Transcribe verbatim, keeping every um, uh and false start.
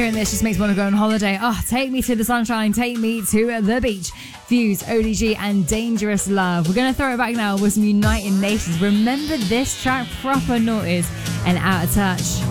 And this just makes me want to go on holiday. Oh, take me to the sunshine, take me to the beach. Fuse, O D G and Dangerous Love. We're going to throw it back now with some United Nations. Remember this track, proper noughties and Out of Touch.